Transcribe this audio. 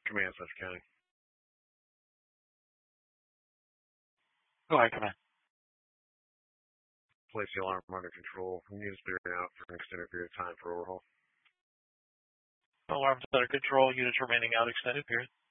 Command Center County. Go ahead, Command. Place the alarm under control. Units be out for an extended period of time for overhaul. Alarms under control. Units remaining out extended period.